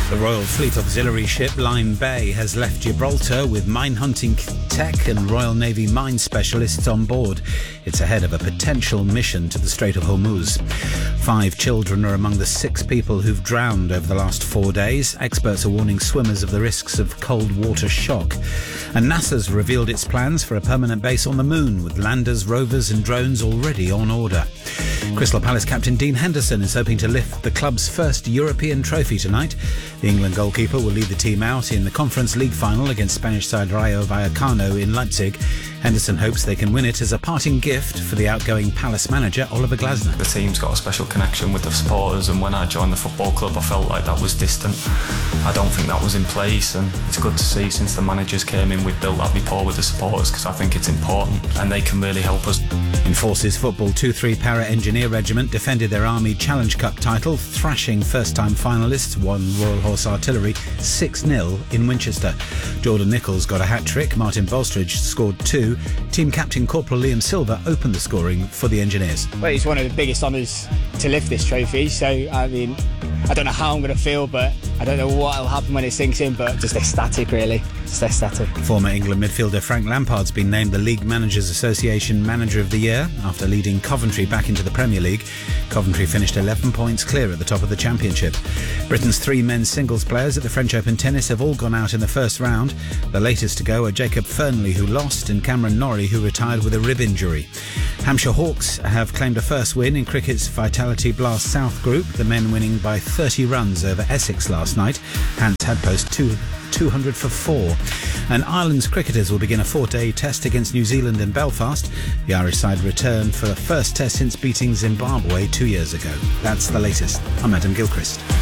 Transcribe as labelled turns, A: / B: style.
A: The Royal Fleet Auxiliary ship Lyme Bay has left Gibraltar with mine-hunting tech and Royal Navy mine specialists on board. It's ahead of a potential mission to the Strait of Hormuz. 5 children are among the 6 people who've drowned over the last 4 days. Experts are warning swimmers of the risks of cold water shock. And NASA's revealed its plans for a permanent base on the moon, with landers, rovers and drones already on order. Crystal Palace captain Dean Henderson is hoping to lift the club's first European trophy tonight. The England goalkeeper will lead the team out in the Conference League final against Spanish side Rayo Vallecano in Leipzig. Henderson hopes they can win it as a parting gift for the outgoing Palace manager Oliver Glasner.
B: The team's got a special connection with the supporters, and when I joined the football club I felt like that was distant. I don't think that was in place, and it's good to see since the managers came in we've built that rapport with the supporters, because I think it's important and they can really help us.
A: In Forces football, 2-3 Para Engineer Regiment defended their Army Challenge Cup title, thrashing first-time finalists, One Royal Horse Artillery, 6-0 in Winchester. Jordan Nichols got a hat-trick, Martin Bolstridge scored 2. Team captain Corporal Liam Silver opened the scoring for the Engineers.
C: Well, it's one of the biggest honours to lift this trophy, so I mean, I don't know how I'm going to feel, but I don't know what will happen when it sinks in, but just ecstatic really, just ecstatic.
A: Former England midfielder Frank Lampard's been named the League Managers Association Manager of the Year after leading Coventry back into the Premier League. Coventry finished 11 points clear at the top of the Championship. Britain's 3 men's singles players at the French Open tennis have all gone out in the first round. The latest to go are Jacob Fernley, who lost, and Cameron Norrie, who retired with a rib injury. Hampshire Hawks have claimed a first win in cricket's Vitality Blast South Group, the men winning by 30 runs over Essex last night. Hants had post 200 for 4. And Ireland's cricketers will begin a 4-day test against New Zealand in Belfast. The Irish side return for the first test since beating Zimbabwe 2 years ago. That's the latest. I'm Adam Gilchrist.